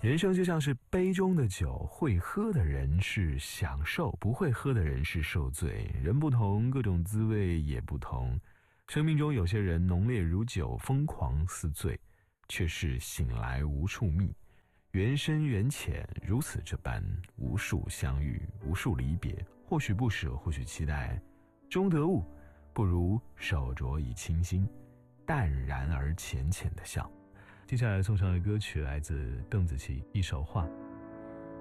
人生就像是杯中的酒，会喝的人是享受，不会喝的人是受罪。人不同，各种滋味也不同。生命中有些人浓烈如酒，疯狂似醉，却是醒来无处觅。缘深缘浅，如此这般，无数相遇，无数离别，或许不舍，或许期待，终得悟，不如手镯以清心，淡然而浅浅的笑。接下来送上的歌曲来自邓紫棋，一首画。